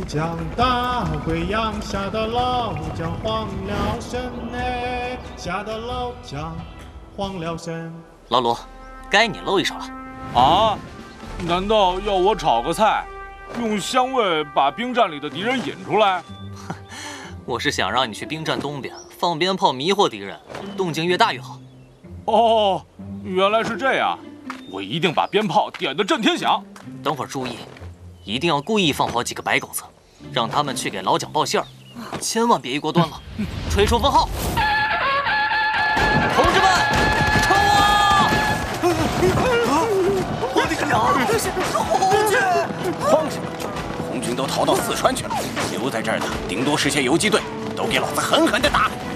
将大贵阳下的老将黄了身哎，下的老将黄了身。 老鲁，该你露一手了。 啊？难道要我炒个菜，用香味把兵站里的敌人引出来？ 我是想让你去兵站东边放鞭炮迷惑敌人，动静越大越好。 哦，原来是这样，我一定把鞭炮点得震天响。 等会儿注意，一定要故意放跑几个白狗子，让他们去给老蒋报信儿，千万别一锅端了。吹出分号，同志们，冲啊！我的个娘！这是红军！ 慌什么？红军都逃到四川去了，留在这儿的顶多是些游击队，都给老子狠狠地打！